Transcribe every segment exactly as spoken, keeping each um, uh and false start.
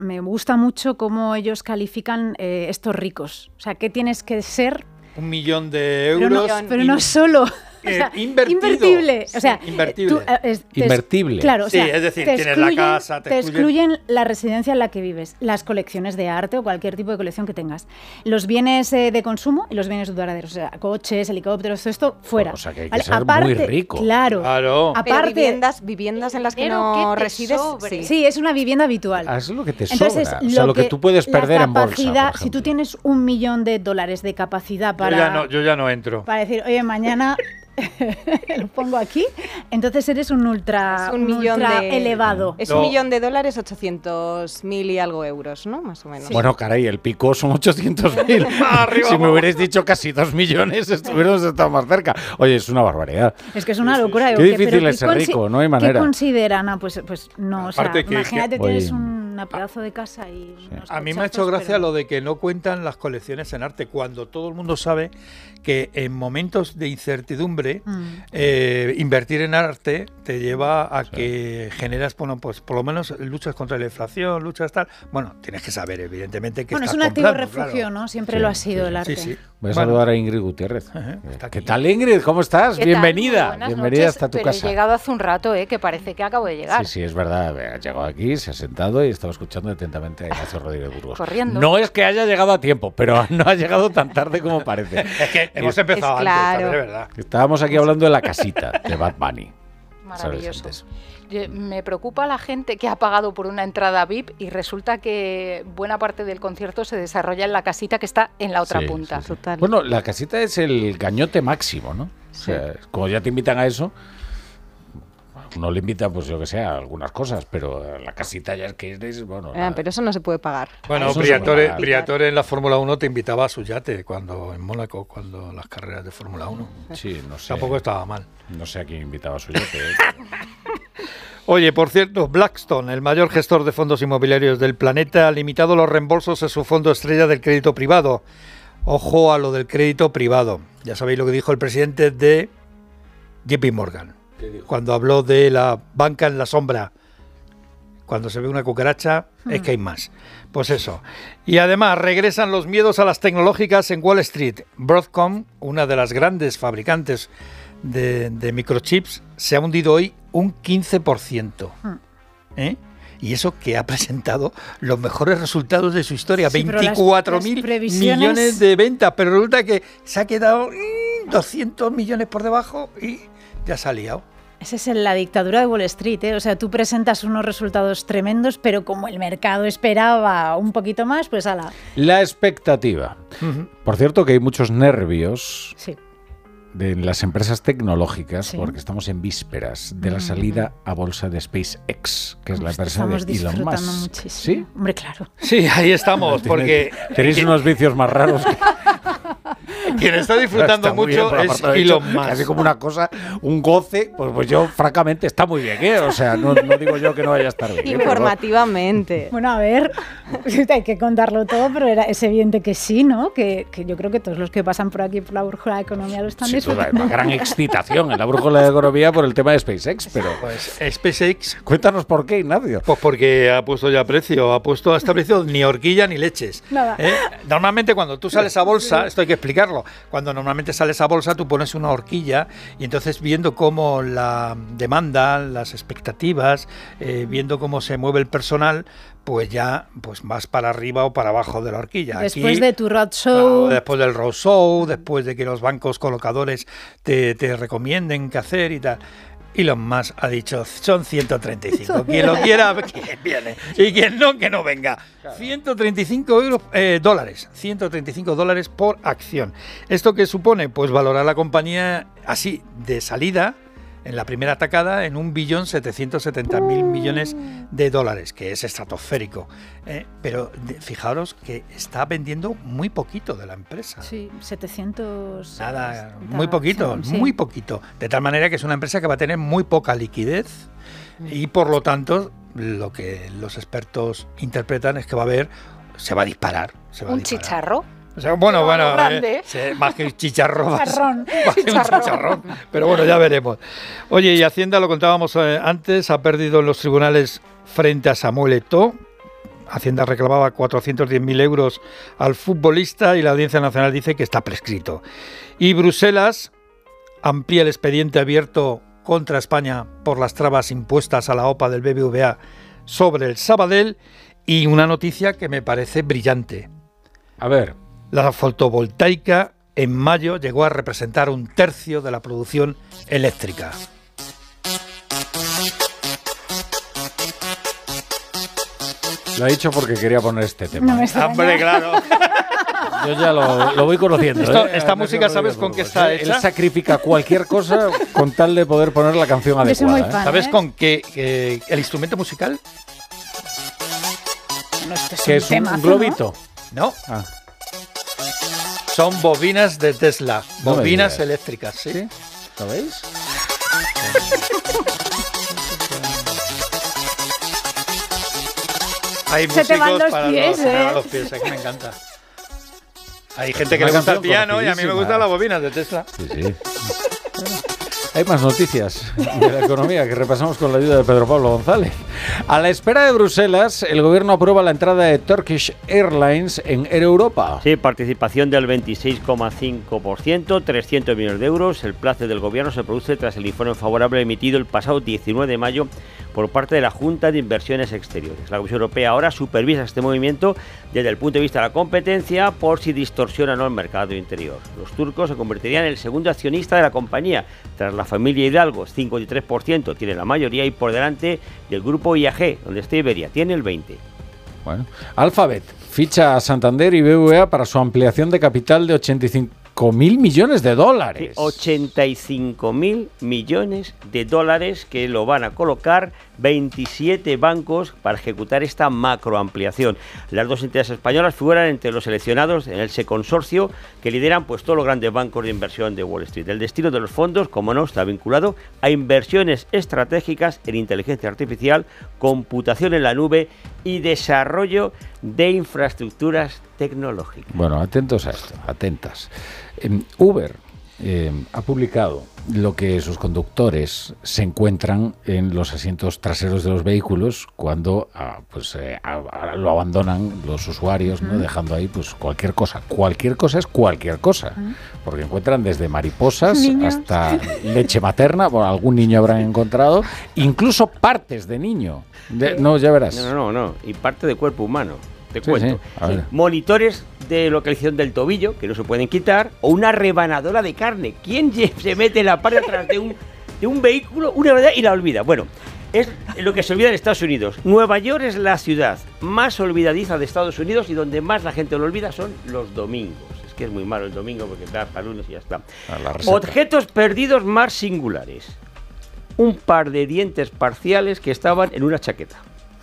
me gusta mucho cómo ellos califican eh, estos ricos. O sea, ¿qué tienes que ser? Un millón de euros. Pero no, pero no solo... Eh, o sea, invertido. Invertible. O sea, sí, invertible. Tú, es, te, invertible. Claro, o sea, sí, es decir, te tienes la casa, te, te excluyen... excluyen la residencia en la que vives, las colecciones de arte o cualquier tipo de colección que tengas, los bienes eh, de consumo y los bienes duraderos, o sea, coches, helicópteros, todo esto fuera. O sea, que hay que ¿Vale? ser Aparte, muy rico. Claro. Claro. Aparte, Pero viviendas, viviendas en las que no resides. Sí. sí, es una vivienda habitual. Ah, es lo que te Entonces, sobra. O sea, lo que, que tú puedes perder en bolsa. Si tú tienes un millón de dólares de capacidad para... Yo ya no, yo ya no entro. Para decir, oye, mañana... lo pongo aquí, entonces eres un ultra, es un, un millón ultra de, elevado. Es no. un millón de dólares, ochocientos mil y algo euros, ¿no? Más o menos. Sí. Bueno, caray, el pico son ochocientos mil. Si me hubierais dicho casi dos millones, estuviéramos estado más cerca. Oye, es una barbaridad. Es que es una locura. Qué difícil es ser rico, no hay manera. ¿Qué consideran? Ah, pues, pues no, o sea, que, imagínate, que, tienes oye, un pedazo de casa y sí. unos A mí me ha hecho gracia pero... lo de que no cuentan las colecciones en arte, cuando todo el mundo sabe que en momentos de incertidumbre mm. eh, invertir en arte te lleva a sí. que generas, bueno, pues por lo menos luchas contra la inflación, luchas tal. Bueno, tienes que saber, evidentemente, que bueno, estás es un activo comprando, refugio, claro. ¿no? Siempre sí, lo ha sido sí, el arte. Sí, sí. Voy a bueno. saludar a Ingrid Gutiérrez. Uh-huh, ¿Qué tal, Ingrid? ¿Cómo estás? Bienvenida. Buenas Bienvenida noches, hasta tu pero casa. He llegado hace un rato, ¿eh? Que parece que acabo de llegar. Sí, sí, es verdad. Ha llegado aquí, se ha sentado y estaba escuchando atentamente a Ignacio Rodríguez Burgos. Corriendo. No es que haya llegado a tiempo, pero no ha llegado tan tarde como parece. Es que hemos empezado es antes, claro. también, es verdad. Estábamos aquí hablando de La Casita, de Bad Bunny. Maravilloso. Me preocupa la gente que ha pagado por una entrada V I P y resulta que buena parte del concierto se desarrolla en la casita que está en la otra sí, punta. Sí, sí. Bueno, la casita es el gañote máximo, ¿no? Sí. O sea, como ya te invitan a eso, uno le invita, pues yo que sé, a algunas cosas, pero la casita ya es que es, bueno... Eh, pero eso no se puede pagar. Bueno, Briatore, Briatore en la Fórmula uno te invitaba a su yate cuando en Mónaco, cuando las carreras de Fórmula uno. Sí, no sé. Tampoco estaba mal. No sé a quién invitaba a su yate. ¿eh? Oye, por cierto, Blackstone, el mayor gestor de fondos inmobiliarios del planeta, ha limitado los reembolsos a su fondo estrella del crédito privado. Ojo a lo del crédito privado. Ya sabéis lo que dijo el presidente de J P Morgan, cuando habló de la banca en la sombra. Cuando se ve una cucaracha, hmm. es que hay más. Pues eso. Y además regresan los miedos a las tecnológicas en Wall Street. Broadcom, una de las grandes fabricantes de, de microchips, se ha hundido hoy un quince por ciento. Hmm. ¿Eh? Y eso que ha presentado los mejores resultados de su historia, sí, veinticuatro mil millones de ventas, pero resulta que se ha quedado mmm, doscientos millones por debajo y ya se ha liado. Esa es la dictadura de Wall Street, ¿eh? O sea, tú presentas unos resultados tremendos, pero como el mercado esperaba un poquito más, pues ala. La expectativa. Uh-huh. Por cierto que hay muchos nervios sí. de las empresas tecnológicas, sí. porque estamos en vísperas de la salida a bolsa de SpaceX, que es la empresa de Elon Musk. Muchísimo. ¿Sí? Hombre, claro. Sí, ahí estamos, porque... Tenéis unos vicios más raros que... Quien está disfrutando está mucho bien, es Elon Musk. Casi como una cosa, un goce, pues, pues yo francamente está muy bien, ¿eh? O sea, no, no digo yo que no vaya a estar bien. Informativamente. Pero... Bueno, a ver, hay que contarlo todo, pero era, es evidente que sí, ¿no? Que, que yo creo que todos los que pasan por aquí por la brújula de economía lo están sí, disfrutando. Hay una gran excitación en la brújula de economía por el tema de SpaceX, pero... Pues SpaceX... Cuéntanos por qué, Ignacio. Pues porque ha puesto ya precio, ha puesto, ha establecido ni horquilla ni leches. Nada. ¿Eh? Normalmente cuando tú sales a bolsa, esto hay que explicarlo, cuando normalmente sales a bolsa tú pones una horquilla y entonces viendo cómo la demanda, las expectativas, eh, viendo cómo se mueve el personal, pues ya pues vas para arriba o para abajo de la horquilla. Después Aquí, de tu roadshow. Claro, después del roadshow, después de que los bancos colocadores te, te recomienden qué hacer y tal. Elon Musk ha dicho, son ciento treinta y cinco. Quien lo quiera, que viene. Y quien no, que no venga. ciento treinta y cinco euros, eh, dólares. ciento treinta y cinco dólares por acción. ¿Esto qué supone? Pues valorar la compañía así, de salida, en la primera atacada, en un billón setecientos setenta mil millones de dólares, que es estratosférico. ¿eh? Pero de, fijaros que está vendiendo muy poquito de la empresa. Sí, setecientos... Nada, muy poquito, sí. muy poquito. De tal manera que es una empresa que va a tener muy poca liquidez y por lo tanto lo que los expertos interpretan es que va a haber, se va a disparar. Se va ¿Un a disparar. chicharro? O sea, bueno, bueno, eh, sí, más que chicharrón, chicharrón. más que un chicharrón, pero bueno, ya veremos. Oye, y Hacienda, lo contábamos eh, antes, ha perdido en los tribunales frente a Samuel Eto'o, Hacienda reclamaba cuatrocientos diez mil euros al futbolista y la Audiencia Nacional dice que está prescrito. Y Bruselas amplía el expediente abierto contra España por las trabas impuestas a la O P A del B B V A sobre el Sabadell. Y una noticia que me parece brillante. A ver. La fotovoltaica en mayo llegó a representar un tercio de la producción eléctrica. Lo he dicho porque quería poner este tema. No me ¿eh? extraña. ¡Hombre, claro! Yo ya lo, lo voy conociendo. Esto, ¿eh? esta música, ¿sabes con qué está Él hecha? sacrifica cualquier cosa con tal de poder poner la canción Yo soy adecuada. muy fan. ¿eh? ¿Sabes ¿eh? con qué? Eh, el instrumento musical. No, esto es Que un es un temazo, globito. No, Ah, son bobinas de Tesla, No me bobinas digas. eléctricas, ¿sí? ¿sí? ¿Lo veis? Hay Se te van músicos los para pies, se me van ¿eh? los pies, es que me encanta. Hay gente que Una le gusta el canción piano y a mí me conocidísima. gustan las bobinas de Tesla. Sí, sí. Hay más noticias de la economía que repasamos con la ayuda de Pedro Pablo González. A la espera de Bruselas, el gobierno aprueba la entrada de Turkish Airlines en Air Europa. Sí, participación del veintiséis coma cinco por ciento, trescientos millones de euros. El plazo del gobierno se produce tras el informe favorable emitido el pasado diecinueve de mayo por parte de la Junta de Inversiones Exteriores. La Comisión Europea ahora supervisa este movimiento desde el punto de vista de la competencia por si distorsiona o no el mercado interior. Los turcos se convertirían en el segundo accionista de la compañía, tras la familia Hidalgo, cincuenta y tres por ciento tiene la mayoría, y por delante del grupo I A G, donde está Iberia, tiene el veinte por ciento. Bueno, Alphabet ficha a Santander y B B V A para su ampliación de capital de ochenta y cinco mil millones de dólares. Sí, ochenta y cinco mil millones de dólares que lo van a colocar veintisiete bancos para ejecutar esta macroampliación. Las dos entidades españolas figuran entre los seleccionados en ese consorcio que lideran pues todos los grandes bancos de inversión de Wall Street. El destino de los fondos, como no, está vinculado a inversiones estratégicas en inteligencia artificial, computación en la nube y desarrollo de infraestructuras tecnológicas. Bueno, atentos a esto, atentas. Eh, Uber eh, ha publicado lo que sus conductores se encuentran en los asientos traseros de los vehículos cuando ah, pues, eh, a, a, lo abandonan los usuarios, ¿no? Dejando ahí pues cualquier cosa. Cualquier cosa es cualquier cosa, porque encuentran desde mariposas Niños. hasta leche materna, bueno, algún niño habrán encontrado, incluso partes de niño. De, no, ya verás. No, no, no, no, y parte de cuerpo humano. Te Sí, cuento. sí, a ver. Monitores de localización del tobillo, que no se pueden quitar, o una rebanadora de carne. ¿Quién lle- se mete en la parte de atrás de un, de un vehículo una verdad y la olvida? Bueno, es lo que se olvida en Estados Unidos. Nueva York es la ciudad más olvidadiza de Estados Unidos y donde más la gente lo olvida son los domingos. Es que es muy malo el domingo porque da para lunes y ya está. A la resaca. Objetos perdidos más singulares. Un par de dientes parciales que estaban en una chaqueta.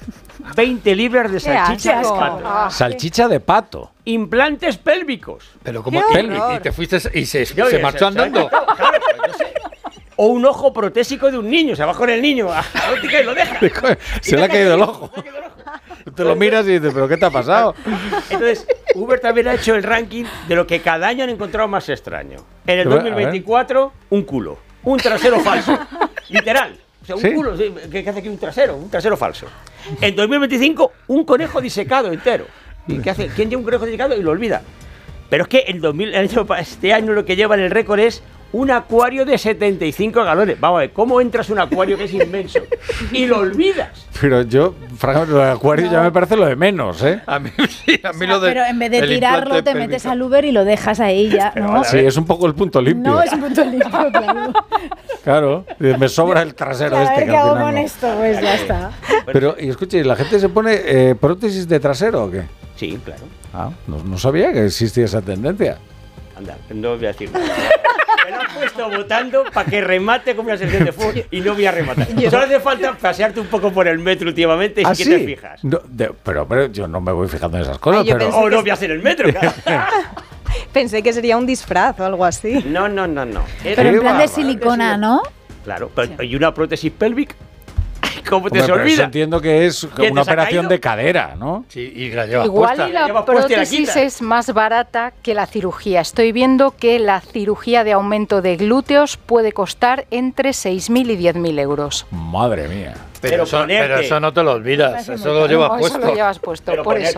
veinte libras de ¡Qué asco! salchicha de pato. Ah. Salchicha de pato. Implantes pélvicos. Pero como ¡Qué y, horror! y te fuiste y se, Yo, se oye, marchó se- andando. Claro, pues, no sé. O un ojo protésico de un niño. Se va con el niño a la óptica y lo deja. Se le ha caído el ojo. Te lo miras y dices, ¿pero qué te ha pasado? Entonces, Uber también ha hecho el ranking de lo que cada año han encontrado más extraño. En el A ver, dos mil veinticuatro, un culo. Un trasero falso. Literal. O sea, un ¿Sí? culo. sí, ¿Qué qué hace aquí un trasero? Un trasero falso. En dos mil veinticinco, un conejo disecado entero. ¿Y qué hace? ¿Quién lleva un conejo disecado y lo olvida? Pero es que el dos mil, el año- este año lo que lleva en el récord es un acuario de setenta y cinco galones. Vamos a ver, ¿cómo entras a un acuario que es inmenso y lo olvidas? Pero yo, francamente, lo del acuario ya me parece lo de menos, ¿eh? A mí, sí, a mí lo de. Pero en vez de el tirarlo, implante te metes pélvico. al Uber y lo dejas ahí ya, ¿no? Sí, es un poco el punto limpio. No, es un punto limpio, claro. Claro, me sobra el trasero A este ver que qué al hago final con no. esto, pues ya está. Pero, y escuche, ¿la gente se pone eh, prótesis de trasero o qué? Sí, claro. Ah, no, no sabía que existía esa tendencia. Anda, no voy a decir nada. Me lo han puesto votando para que remate como una sección de fútbol y no voy a rematar. Solo hace falta pasearte un poco por el metro últimamente y ¿Ah, que sí? te fijas. No, de- pero, pero yo no me voy fijando en esas cosas, Ay, yo pero... pensé- O no voy a hacer el metro, claro. Pensé que sería un disfraz o algo así. No, no, no, no. Es- Pero en Qué plan de bárbaro. silicona, ¿no? Claro, pero, ¿y una prótesis pélvica? ¿Cómo te Hombre, se pero eso olvida? entiendo que es ¿Quién una te se ha operación caído? de cadera, ¿no? Sí, y la lleva Igual puesta. y la Lleva puesta y la prótesis quita. es más barata que la cirugía. Estoy viendo que la cirugía de aumento de glúteos puede costar entre seis mil y diez mil euros. Madre mía. Pero, eso, pero eso no te lo olvidas, eso lo llevas no, puesto. Eso lo llevas puesto, pero por ponerte